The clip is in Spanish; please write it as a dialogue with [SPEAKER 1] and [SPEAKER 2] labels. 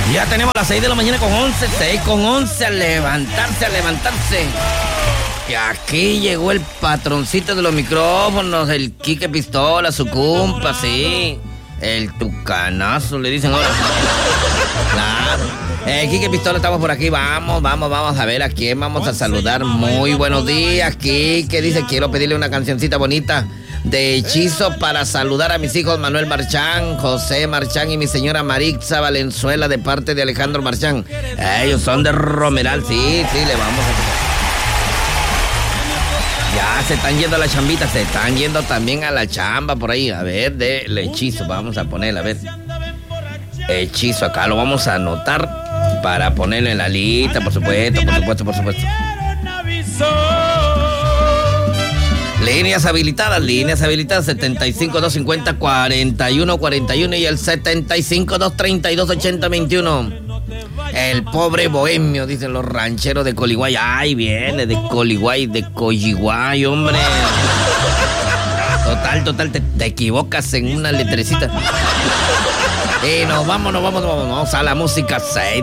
[SPEAKER 1] Ya tenemos las 6 de la mañana con 11, 6 con 11, a levantarse, a levantarse. Y aquí llegó el patroncito de los micrófonos, el Quique Pistola, su compa, sí. El tucanazo, le dicen ahora. Claro. Quique Pistola, estamos por aquí, vamos a ver a quién vamos a saludar. Muy buenos días, Quique. Dice, quiero pedirle una cancioncita bonita de hechizo para saludar a mis hijos Manuel Marchán, José Marchán y mi señora Marixa Valenzuela de parte de Alejandro Marchán. Ellos son de Romeral, sí, le vamos a... Ya se están yendo a la chambita, se están yendo también a la chamba por ahí. A ver, del hechizo, vamos a ponerle, a ver. Hechizo, acá lo vamos a anotar para ponerlo en la lista, por supuesto. Líneas habilitadas, 75-250-4141 y el 75-232-8021. El pobre bohemio, dicen los rancheros de Coliguay. Ay, viene de Coliguay, de Colliguay, hombre. Total, te equivocas en una letrecita. Y nos vamos a la música 6.